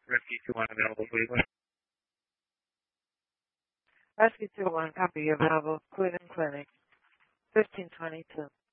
Rescue 2-1 available, Cleveland. Rescue 2-1, copy available, Cleveland Clinic, 1522.